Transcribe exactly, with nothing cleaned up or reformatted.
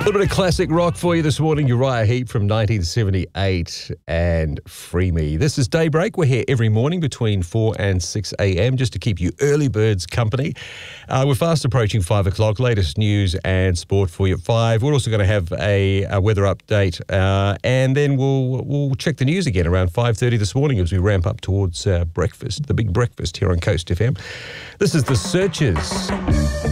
A little bit of classic rock for you this morning. Uriah Heep from nineteen seventy-eight and Free Me. This is Daybreak. We're here every morning between four and six a.m. just to keep you early birds company. Uh, we're fast approaching five o'clock. Latest news and sport for you at five. We're also going to have a, a weather update uh, and then we'll we'll check the news again around five thirty this morning as we ramp up towards uh, breakfast, the big breakfast here on Coast F M. This is The Searchers.